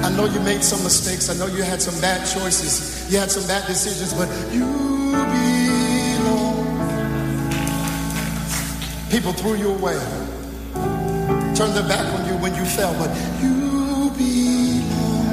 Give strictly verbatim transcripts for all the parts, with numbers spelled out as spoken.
I know you made some mistakes. I know you had some bad choices. You had some bad decisions, but you belong. People threw you away, turned their back on you when you fell, but you belong.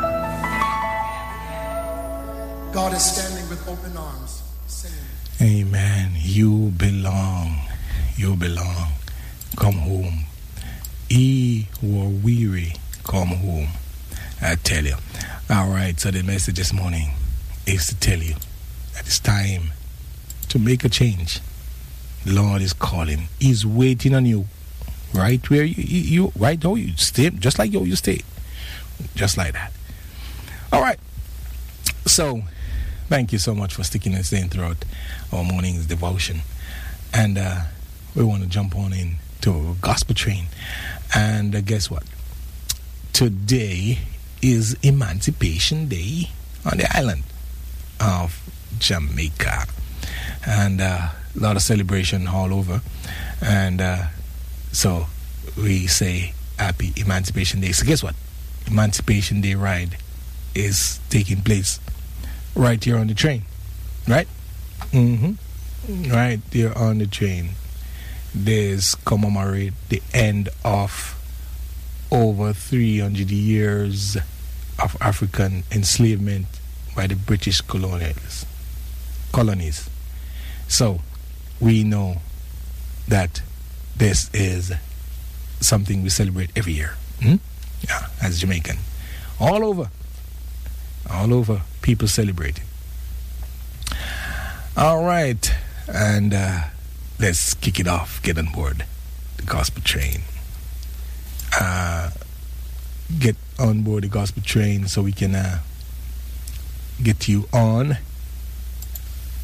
God is standing with open arms, saying, Amen. You belong. You belong. Come home. Ye who are weary, come home. I tell you. All right, so the message this morning is to tell you that it's time to make a change. The Lord is calling. He's waiting on you. Right where you, you, you right how you stay, just like you, you stay. Just like that. All right. So, thank you so much for sticking and staying throughout our morning's devotion. And uh, we want to jump on in to a gospel train. And uh, guess what? Today is Emancipation Day on the island of Jamaica. And uh, a lot of celebration all over. And uh, so we say Happy Emancipation Day. So guess what? Emancipation Day ride is taking place right here on the train. Right? Mm-hmm. Right there on the train. There's commemorate the end of over three hundred years of African enslavement by the British colonials, colonies. So we know that this is something we celebrate every year. Hmm? Yeah, as Jamaican. All over. All over, people celebrate it. All right. And uh, let's kick it off. Get on board the gospel train. Uh, get on board the gospel train so we can uh, get you on.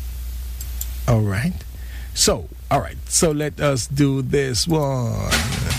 All right. So, all right. So let us do this one.